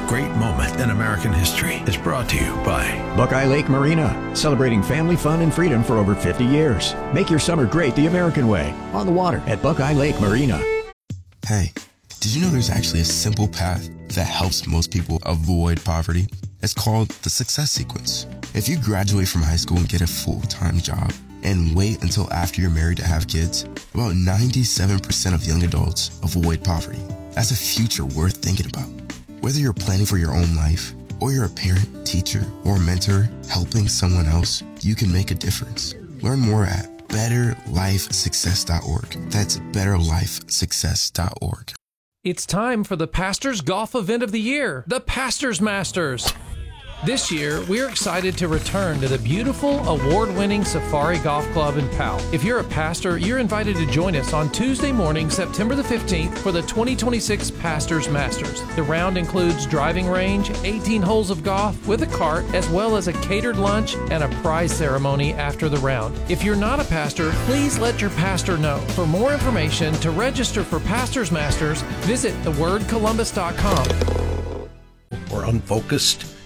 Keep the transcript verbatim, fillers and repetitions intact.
great moment in American history is brought to you by Buckeye Lake Marina, celebrating family fun and freedom for over fifty years. Make your summer great the American way, on the water at Buckeye Lake Marina. Hey, did you know there's actually a simple path that helps most people avoid poverty? It's called the Success Sequence. If you graduate from high school and get a full-time job and wait until after you're married to have kids, about ninety-seven percent of young adults avoid poverty. That's a future worth thinking about. Whether you're planning for your own life, or you're a parent, teacher, or mentor helping someone else, you can make a difference. Learn more at better life success dot org. That's better life success dot org. It's time for the Pastors Golf Event of the Year, the Pastors Masters. This year, we're excited to return to the beautiful, award-winning Safari Golf Club in Powell. If you're a pastor, you're invited to join us on Tuesday morning, September the fifteenth, for the twenty twenty-six Pastors Masters. The round includes driving range, eighteen holes of golf with a cart, as well as a catered lunch and a prize ceremony after the round. If you're not a pastor, please let your pastor know. For more information, to register for Pastors Masters, visit the word columbus dot com. or unfocused.